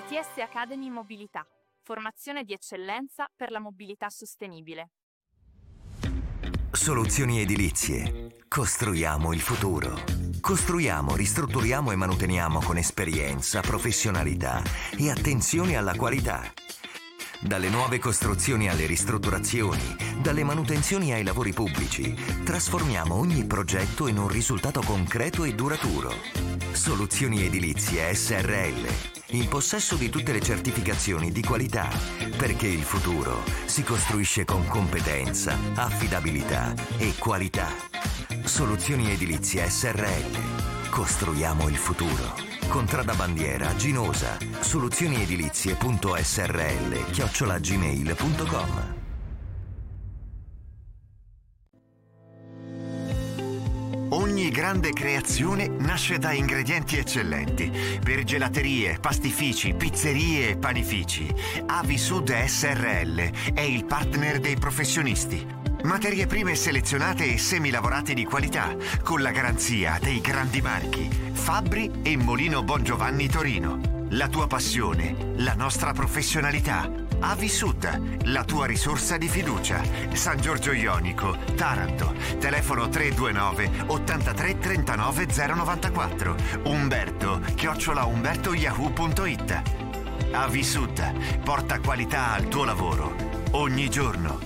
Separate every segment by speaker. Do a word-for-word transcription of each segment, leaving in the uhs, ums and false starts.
Speaker 1: T S Academy Mobilità, formazione di eccellenza per la mobilità sostenibile.
Speaker 2: Soluzioni edilizie. Costruiamo il futuro. Costruiamo, ristrutturiamo e manuteniamo con esperienza, professionalità e attenzione alla qualità. Dalle nuove costruzioni alle ristrutturazioni, dalle manutenzioni ai lavori pubblici, trasformiamo ogni progetto in un risultato concreto e duraturo. Soluzioni edilizie S R L, in possesso di tutte le certificazioni di qualità, perché il futuro si costruisce con competenza, affidabilità e qualità. Soluzioni edilizie S R L. Costruiamo il futuro. Contrada Bandiera, Ginosa. Soluzioniedilizie.srl chiocciola gmail punto com.
Speaker 3: Ogni grande creazione nasce da ingredienti eccellenti. Per gelaterie, pastifici, pizzerie e panifici, Avisud S R L è il partner dei professionisti. Materie prime selezionate e semilavorati di qualità, con la garanzia dei grandi marchi Fabbri e Molino Bongiovanni Torino. La tua passione, la nostra professionalità. Avisud, la tua risorsa di fiducia. San Giorgio Ionico, Taranto. Telefono tre due nove ottantatré trentanove zero novantaquattro. Umberto, chiocciola umbertoyahoo punto it. Avisud, porta qualità al tuo lavoro, ogni giorno.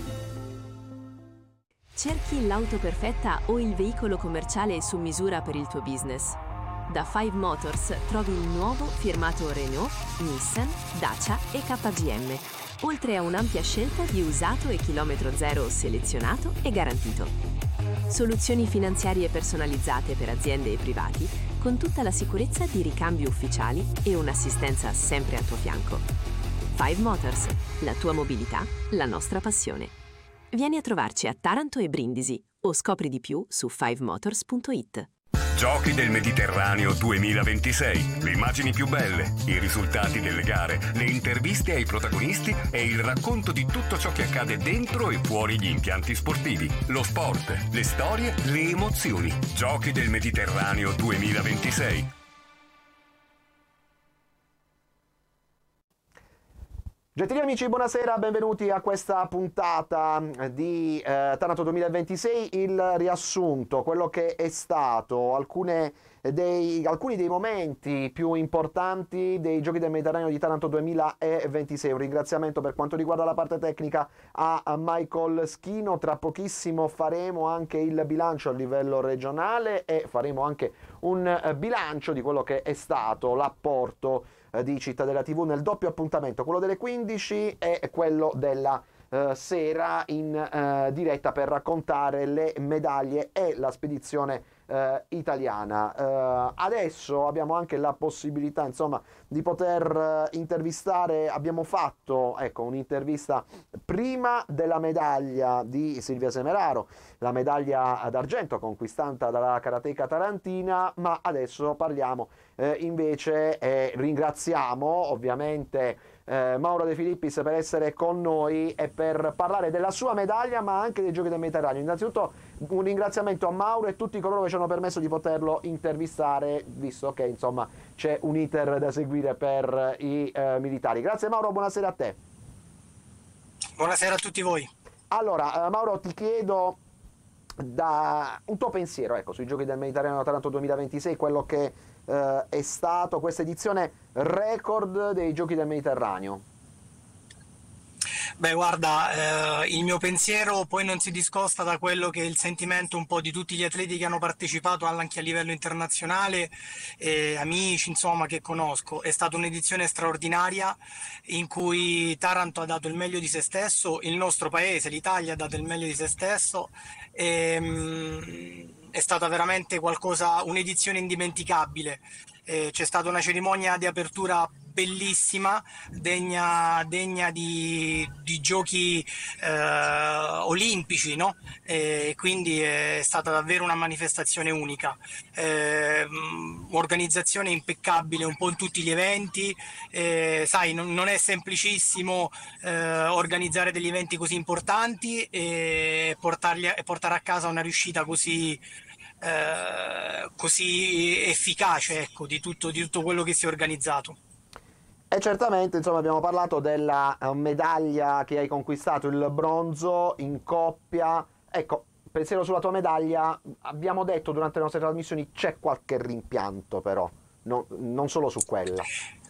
Speaker 4: Cerchi l'auto perfetta o il veicolo commerciale su misura per il tuo business? Da Five Motors trovi il nuovo firmato Renault, Nissan, Dacia e K G M, oltre a un'ampia scelta di usato e chilometro zero selezionato e garantito. Soluzioni finanziarie personalizzate per aziende e privati, con tutta la sicurezza di ricambi ufficiali e un'assistenza sempre a tuo fianco. Five Motors, la tua mobilità, la nostra passione. Vieni a trovarci a Taranto e Brindisi o scopri di più su five motors punto it.
Speaker 5: Giochi del Mediterraneo duemilaventisei. Le immagini più belle, i risultati delle gare, le interviste ai protagonisti e il racconto di tutto ciò che accade dentro e fuori gli impianti sportivi. Lo sport, le storie, le emozioni. Giochi del Mediterraneo duemilaventisei.
Speaker 6: Gentili amici, buonasera, benvenuti a questa puntata di eh, Taranto duemilaventisei, il riassunto, quello che è stato, alcune dei, alcuni dei momenti più importanti dei Giochi del Mediterraneo di Taranto duemilaventisei. Un ringraziamento per quanto riguarda la parte tecnica a, a Michael Schino. Tra pochissimo faremo anche il bilancio a livello regionale e faremo anche un eh, bilancio di quello che è stato l'apporto di Cittadella tivù nel doppio appuntamento, quello delle quindici e quello della eh, sera in eh, diretta per raccontare le medaglie e la spedizione eh, italiana. Eh, adesso abbiamo anche la possibilità, insomma, di poter eh, intervistare. Abbiamo fatto, ecco, un'intervista prima della medaglia di Silvia Semeraro, la medaglia d'argento conquistata dalla karateka tarantina, ma adesso parliamo eh, invece e ringraziamo ovviamente eh, Mauro De Filippis per essere con noi e per parlare della sua medaglia, ma anche dei Giochi del Mediterraneo. Innanzitutto un ringraziamento a Mauro e tutti coloro che ci hanno permesso di poterlo intervistare, visto che insomma c'è un iter da seguire per i eh, militari. Grazie Mauro, buonasera a te.
Speaker 7: Buonasera a tutti voi.
Speaker 6: Allora eh, Mauro, ti chiedo da un tuo pensiero, ecco, sui Giochi del Mediterraneo Taranto duemilaventisei, quello che eh, è stato questa edizione record dei Giochi del Mediterraneo.
Speaker 7: Beh, guarda, eh, il mio pensiero poi non si discosta da quello che è il sentimento un po' di tutti gli atleti che hanno partecipato anche a livello internazionale, e amici, insomma, che conosco. È stata un'edizione straordinaria in cui Taranto ha dato il meglio di se stesso, il nostro paese, l'Italia, ha dato il meglio di se stesso. E, mh, è stata veramente qualcosa, un'edizione indimenticabile. Eh, c'è stata una cerimonia di apertura bellissima, degna, degna di, di giochi eh, olimpici, no? E quindi è stata davvero una manifestazione unica, eh, organizzazione impeccabile un po' in tutti gli eventi, eh, sai, non, non è semplicissimo eh, organizzare degli eventi così importanti e portarli a, e portare a casa una riuscita così Eh, così efficace, ecco, di tutto, di tutto quello che si è organizzato.
Speaker 6: E certamente, insomma, abbiamo parlato della eh, medaglia che hai conquistato, il bronzo in coppia. Ecco, pensiero sulla tua medaglia, abbiamo detto durante le nostre trasmissioni c'è qualche rimpianto però, no- non solo su quella.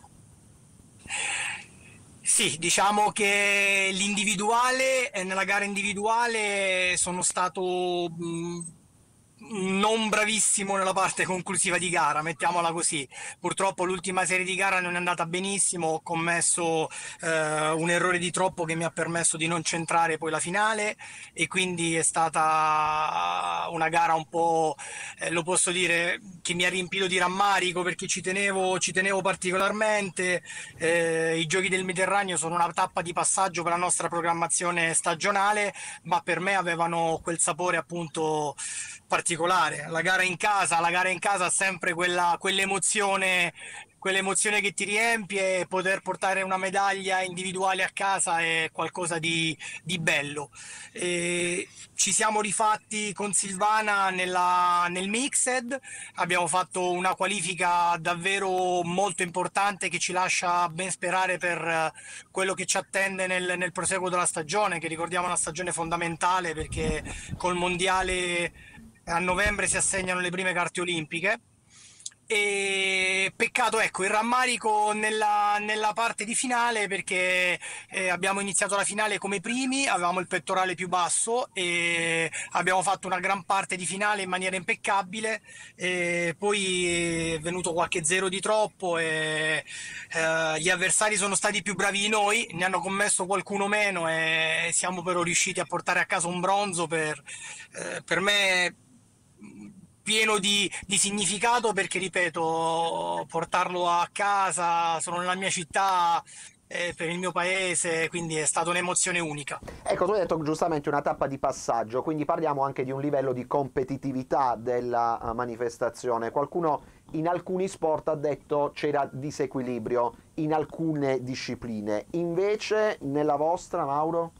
Speaker 7: Sì, diciamo che l'individuale, eh, nella gara individuale sono stato mh, non bravissimo nella parte conclusiva di gara, mettiamola così. Purtroppo l'ultima serie di gara non è andata benissimo, ho commesso eh, un errore di troppo che mi ha permesso di non centrare poi la finale e quindi è stata una gara un po', eh, lo posso dire, che mi ha riempito di rammarico perché ci tenevo, ci tenevo particolarmente. Eh, i Giochi del Mediterraneo sono una tappa di passaggio per la nostra programmazione stagionale, ma per me avevano quel sapore appunto particolare. La gara in casa, la gara in casa ha sempre quella, quell'emozione, quell'emozione che ti riempie, e poter portare una medaglia individuale a casa è qualcosa di, di bello. E ci siamo rifatti con Silvana nella, nel Mixed, abbiamo fatto una qualifica davvero molto importante che ci lascia ben sperare per quello che ci attende nel, nel proseguo della stagione, che ricordiamo è una stagione fondamentale perché col mondiale a novembre si assegnano le prime carte olimpiche. E peccato, ecco, il rammarico nella, nella parte di finale perché eh, abbiamo iniziato la finale come primi, avevamo il pettorale più basso e abbiamo fatto una gran parte di finale in maniera impeccabile, e poi è venuto qualche zero di troppo e eh, gli avversari sono stati più bravi di noi, ne hanno commesso qualcuno meno e siamo però riusciti a portare a casa un bronzo per, eh, per me pieno di, di significato, perché ripeto, portarlo a casa, sono nella mia città, eh, per il mio paese, quindi è stata un'emozione unica.
Speaker 6: Ecco, tu hai detto giustamente una tappa di passaggio, quindi parliamo anche di un livello di competitività della uh, manifestazione. Qualcuno in alcuni sport ha detto c'era disequilibrio in alcune discipline, invece nella vostra, Mauro?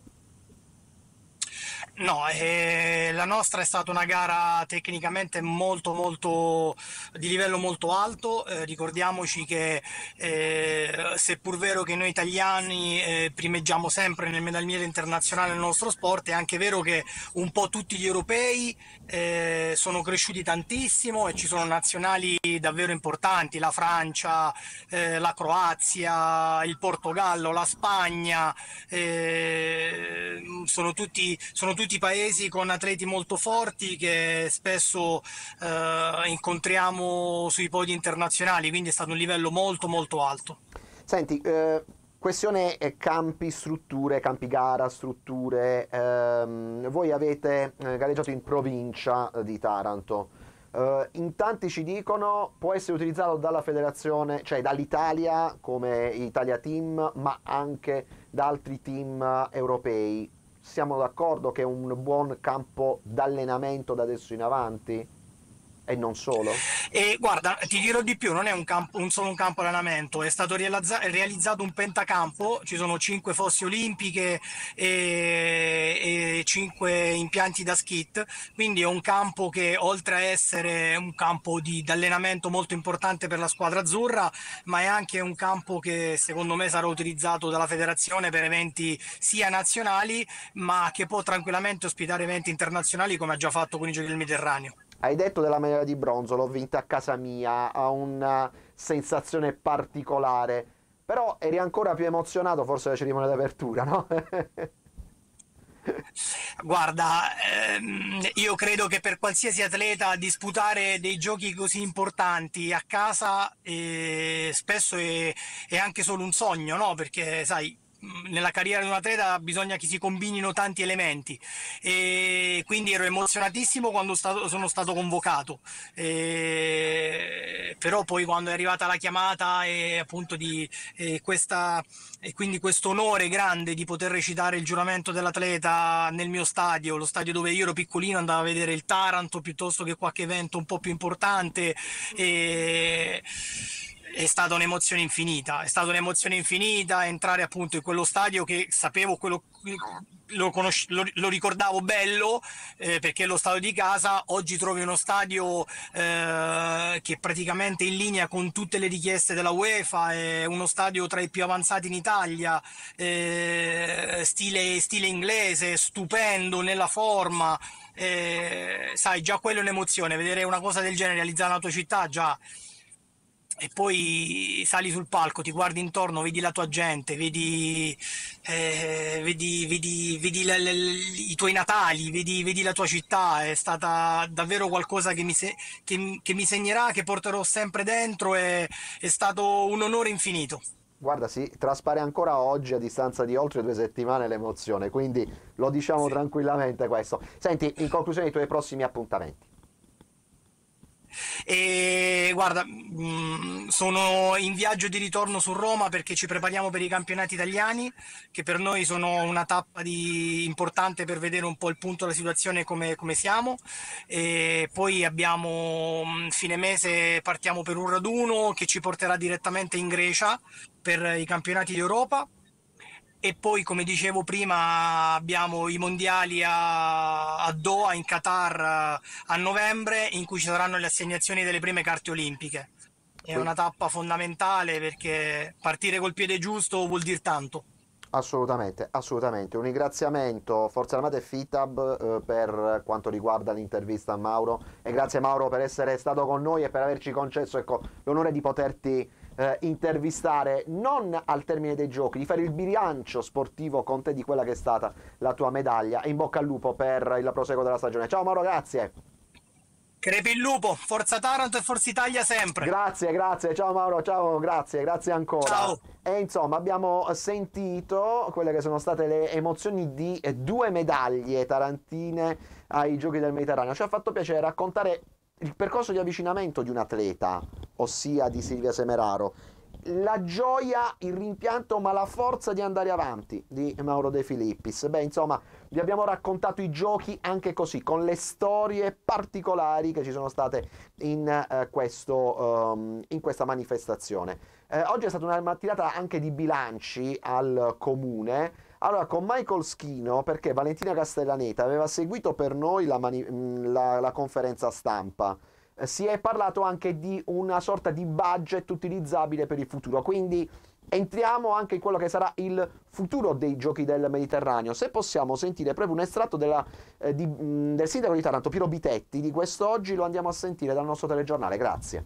Speaker 7: No, eh, la nostra è stata una gara tecnicamente molto molto di livello molto alto. Eh, ricordiamoci che eh, seppur vero che noi italiani eh, primeggiamo sempre nel medagliere internazionale nel nostro sport, è anche vero che un po' tutti gli europei eh, sono cresciuti tantissimo e ci sono nazionali davvero importanti, la Francia, eh, la Croazia, il Portogallo, la Spagna, eh, sono tutti, sono tutti paesi con atleti molto forti che spesso eh, incontriamo sui podi internazionali, quindi è stato un livello molto molto alto.
Speaker 6: Senti, eh, questione eh, campi, strutture, campi gara, strutture. Ehm, voi avete eh, gareggiato in provincia di Taranto. Eh, in tanti ci dicono può essere utilizzato dalla federazione, cioè dall'Italia come Italia Team, ma anche da altri team europei. Siamo d'accordo che è un buon campo d'allenamento da adesso in avanti? E non solo?
Speaker 7: E guarda, ti dirò di più, non è un, campo, un solo un campo allenamento, è stato realizza- realizzato un pentacampo, ci sono cinque fosse olimpiche e, e cinque impianti da skit, quindi è un campo che oltre a essere un campo di allenamento molto importante per la squadra azzurra, ma è anche un campo che secondo me sarà utilizzato dalla federazione per eventi sia nazionali, ma che può tranquillamente ospitare eventi internazionali come ha già fatto con i Giochi del Mediterraneo.
Speaker 6: Hai detto della medaglia di bronzo, l'ho vinta a casa mia, ha una sensazione particolare, però eri ancora più emozionato forse alla cerimonia d'apertura, no?
Speaker 7: Guarda, ehm, io credo che per qualsiasi atleta disputare dei giochi così importanti a casa eh, spesso è, è anche solo un sogno, no? Perché sai, nella carriera di un atleta bisogna che si combinino tanti elementi e quindi ero emozionatissimo quando stato, sono stato convocato, e, però poi quando è arrivata la chiamata e appunto di e questa e quindi questo onore grande di poter recitare il giuramento dell'atleta nel mio stadio, lo stadio dove io ero piccolino, andavo a vedere il Taranto piuttosto che qualche evento un po' più importante, e è stata un'emozione infinita, è stata un'emozione infinita entrare appunto in quello stadio che sapevo quello lo, conosce, lo, lo ricordavo bello eh, perché è lo stadio di casa. Oggi trovi uno stadio eh, che è praticamente in linea con tutte le richieste della UEFA, è uno stadio tra i più avanzati in Italia, eh, stile, stile inglese, stupendo nella forma, eh, sai, già quello è un'emozione, vedere una cosa del genere realizzata nella tua città già. E poi sali sul palco, ti guardi intorno, vedi la tua gente, vedi, eh, vedi, vedi, vedi le, le, i tuoi natali, vedi, vedi la tua città. È stata davvero qualcosa che mi, se, che, che mi segnerà, che porterò sempre dentro. È, è stato un onore infinito.
Speaker 6: Guarda, sì, traspare ancora oggi a distanza di oltre due settimane l'emozione, quindi lo diciamo sì. tranquillamente questo. Senti, in conclusione i tuoi prossimi appuntamenti.
Speaker 7: E guarda, sono in viaggio di ritorno su Roma perché ci prepariamo per i campionati italiani, che per noi sono una tappa di, importante per vedere un po' il punto della situazione come, come siamo. E poi abbiamo fine mese partiamo per un raduno che ci porterà direttamente in Grecia per i campionati d'Europa. E poi, come dicevo prima, abbiamo i mondiali a, a Doha, in Qatar, a novembre, in cui ci saranno le assegnazioni delle prime carte olimpiche. È una tappa fondamentale perché partire col piede giusto vuol dire tanto.
Speaker 6: Assolutamente, assolutamente. Un ringraziamento Forze Armate e Fitab eh, per quanto riguarda l'intervista a Mauro, e grazie Mauro per essere stato con noi e per averci concesso, ecco, l'onore di poterti eh, intervistare non al termine dei giochi, di fare il bilancio sportivo con te di quella che è stata la tua medaglia, e in bocca al lupo per il proseguo della stagione. Ciao Mauro, grazie.
Speaker 7: Crepi il lupo, Forza Taranto e Forza Italia sempre.
Speaker 6: Grazie, grazie, ciao Mauro, ciao, grazie, grazie ancora.
Speaker 7: Ciao.
Speaker 6: E insomma abbiamo sentito quelle che sono state le emozioni di due medaglie tarantine ai Giochi del Mediterraneo. Ci ha fatto piacere raccontare il percorso di avvicinamento di un atleta, ossia di Silvia Semeraro, la gioia, il rimpianto, ma la forza di andare avanti di Mauro De Filippis. Beh, insomma, vi abbiamo raccontato i giochi anche così, con le storie particolari che ci sono state in, eh, questo, um, in questa manifestazione. Eh, oggi è stata una mattinata anche di bilanci al comune. Allora, con Michael Schino, perché Valentina Castellaneta aveva seguito per noi la, mani- la, la conferenza stampa, si è parlato anche di una sorta di budget utilizzabile per il futuro, quindi entriamo anche in quello che sarà il futuro dei Giochi del Mediterraneo. Se possiamo sentire proprio un estratto della, eh, di, mh, del sindaco di Taranto, Piero Bitetti, di quest'oggi, lo andiamo a sentire dal nostro telegiornale. Grazie.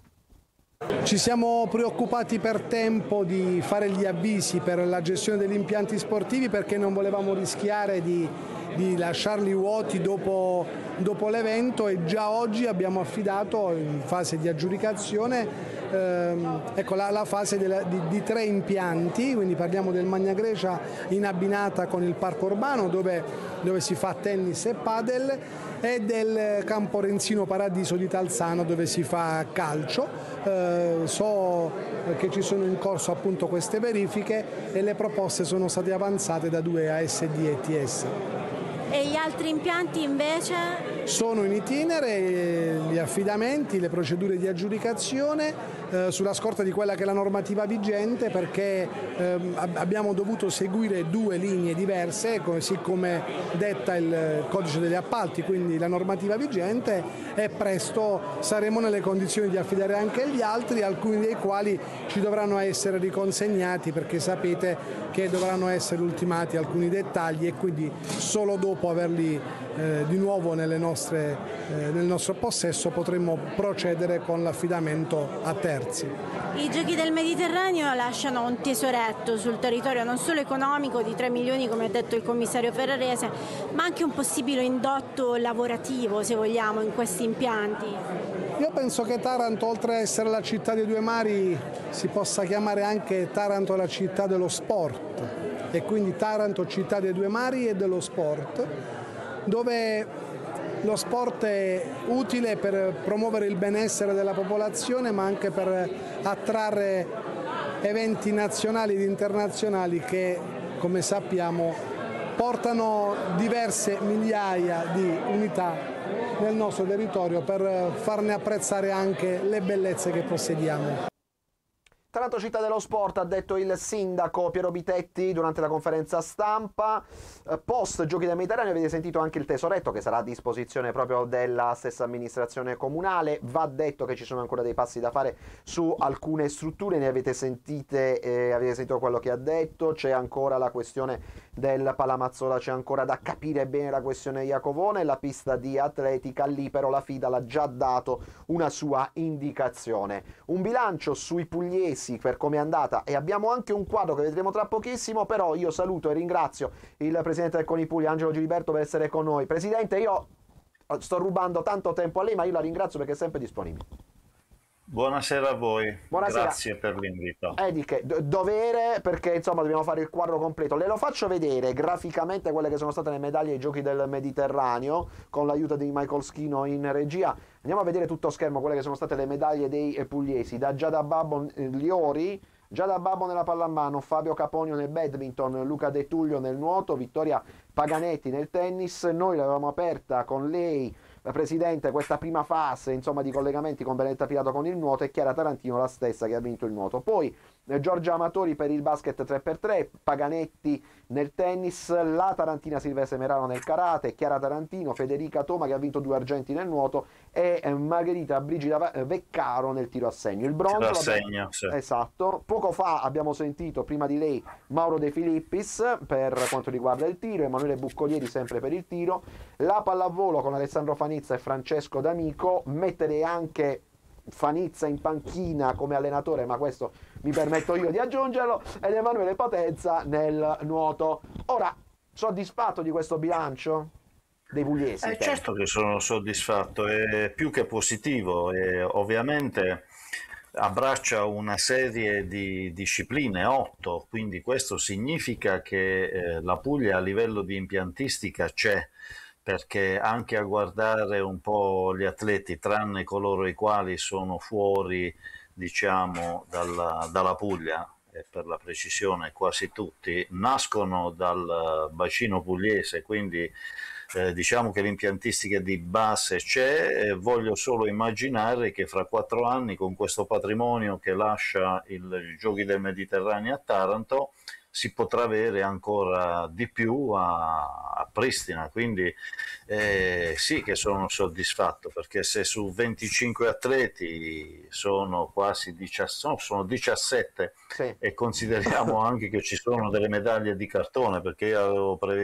Speaker 8: Ci siamo preoccupati per tempo di fare gli avvisi per la gestione degli impianti sportivi, perché non volevamo rischiare di, di lasciarli vuoti dopo, dopo l'evento, e già oggi abbiamo affidato in fase di aggiudicazione ehm, ecco, la, la fase della, di, di tre impianti, quindi parliamo del Magna Grecia in abbinata con il parco urbano dove, dove si fa tennis e padel, e del campo Renzino Paradiso di Talzano dove si fa calcio. Eh, so che ci sono in corso appunto queste verifiche e le proposte sono state avanzate da due A S D e T S.
Speaker 9: E gli altri impianti invece?
Speaker 8: Sono in itinere gli affidamenti, le procedure di aggiudicazione eh, sulla scorta di quella che è la normativa vigente, perché eh, abbiamo dovuto seguire due linee diverse, così come detta il codice degli appalti, quindi la normativa vigente, e presto saremo nelle condizioni di affidare anche gli altri, alcuni dei quali ci dovranno essere riconsegnati, perché sapete che dovranno essere ultimati alcuni dettagli e quindi solo dopo averli eh, di nuovo nelle nostre, eh, nel nostro possesso potremo procedere con l'affidamento a terzi.
Speaker 9: I Giochi del Mediterraneo lasciano un tesoretto sul territorio, non solo economico di tre milioni come ha detto il commissario Ferrarese, ma anche un possibile indotto lavorativo, se vogliamo, in questi impianti.
Speaker 8: Io penso che Taranto, oltre ad essere la città dei due mari, si possa chiamare anche Taranto la città dello sport, e quindi Taranto città dei due mari e dello sport, dove lo sport è utile per promuovere il benessere della popolazione, ma anche per attrarre eventi nazionali ed internazionali che, come sappiamo, portano diverse migliaia di unità nel nostro territorio per farne apprezzare anche le bellezze che possediamo.
Speaker 6: Taranto città dello sport, ha detto il sindaco Piero Bitetti durante la conferenza stampa. Eh, post giochi del Mediterraneo avete sentito anche il tesoretto che sarà a disposizione proprio della stessa amministrazione comunale. Va detto che ci sono ancora dei passi da fare su alcune strutture, ne avete sentite, eh, avete sentito quello che ha detto. C'è ancora la questione del Palamazzola, c'è ancora da capire bene la questione Iacovone, la pista di atletica, lì però la FIDA l'ha già dato una sua indicazione. Un bilancio sui pugliesi per come è andata, e abbiamo anche un quadro che vedremo tra pochissimo. Però io saluto e ringrazio il presidente del CONI Puglia, Angelo Giliberto, per essere con noi. Presidente, io sto rubando tanto tempo a lei, ma io la ringrazio perché è sempre disponibile.
Speaker 10: Buonasera a voi.
Speaker 6: Buonasera.
Speaker 10: Grazie per l'invito.
Speaker 6: Eh, di che dovere, perché insomma dobbiamo fare il quadro completo. Le lo faccio vedere graficamente quelle che sono state le medaglie ai giochi del Mediterraneo con l'aiuto di Michael Schino in regia. Andiamo a vedere tutto schermo quelle che sono state le medaglie dei pugliesi. Da Giada Babbo eh, Liori, Giada Babbo nella pallamano, Fabio Caponio nel badminton, Luca De Tullio nel nuoto, Vittoria Paganetti nel tennis. Noi l'avevamo aperta con lei, Presidente, questa prima fase insomma di collegamenti con Benedetta Pilato con il nuoto, e Chiara Tarantino la stessa che ha vinto il nuoto. Poi eh, Giorgia Amatori per il basket tre per tre, Paganetti nel tennis, la tarantina Silvia Merano nel karate, Chiara Tarantino, Federica Toma che ha vinto due argenti nel nuoto e eh, Margherita Brigida Veccaro nel tiro a segno. Il bronzo
Speaker 10: tiro a segno, sì.
Speaker 6: Esatto. Poco fa abbiamo sentito prima di lei Mauro De Filippis per quanto riguarda il tiro, Emanuele Buccolieri sempre per il tiro, la pallavolo con Alessandro Fanizza e Francesco D'Amico. Mettere anche Fanizza in panchina come allenatore, ma questo mi permetto io di aggiungerlo, ed Emanuele Potenza nel nuoto. Ora, soddisfatto di questo bilancio dei pugliesi?
Speaker 10: Eh, certo che sono soddisfatto, è più che positivo, e ovviamente abbraccia una serie di discipline, otto, quindi questo significa che eh, la Puglia a livello di impiantistica c'è, perché anche a guardare un po' gli atleti, tranne coloro i quali sono fuori, diciamo, dalla, dalla Puglia, e per la precisione quasi tutti, nascono dal bacino pugliese, quindi eh, diciamo che l'impiantistica di base c'è, e voglio solo immaginare che fra quattro anni, con questo patrimonio che lascia il, i Giochi del Mediterraneo a Taranto, si potrà avere ancora di più a, a Pristina. Quindi eh, sì che sono soddisfatto, perché se su venticinque atleti sono quasi diciassette, sono diciassette, sì, e consideriamo anche che ci sono delle medaglie di cartone, perché io avevo previsto